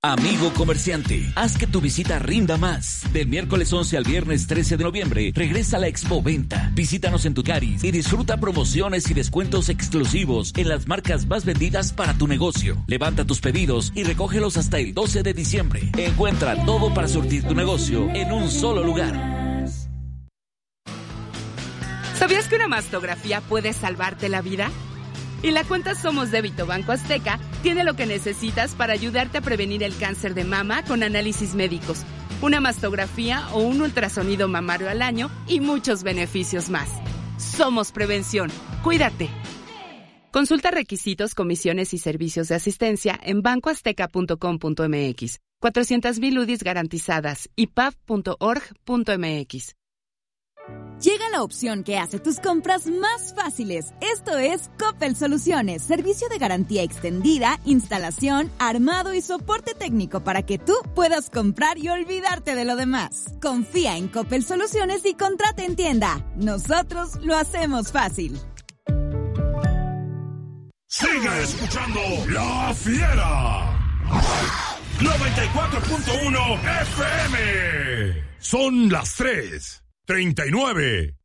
Amigo comerciante, haz que tu visita rinda más. Del miércoles 11 al viernes 13 de noviembre, regresa a la Expo Venta. Visítanos en Tucaris y disfruta promociones y descuentos exclusivos en las marcas más vendidas para tu negocio. Levanta tus pedidos y recógelos hasta el 12 de diciembre. Encuentra todo para surtir tu negocio en un solo lugar. ¿Sabías que una mastografía puede salvarte la vida? Y la cuenta Somos Débito Banco Azteca tiene lo que necesitas para ayudarte a prevenir el cáncer de mama con análisis médicos, una mastografía o un ultrasonido mamario al año y muchos beneficios más. Somos Prevención. Cuídate. Consulta requisitos, comisiones y servicios de asistencia en bancoazteca.com.mx. 400,000 UDIs garantizadas. ipaf.org.mx. Llega la opción que hace tus compras más fáciles. Esto es Coppel Soluciones, servicio de garantía extendida, instalación, armado y soporte técnico para que tú puedas comprar y olvidarte de lo demás. Confía en Coppel Soluciones y contrata en tienda. Nosotros lo hacemos fácil. Sigue escuchando La Fiera. 94.1 FM. Son las 3:39.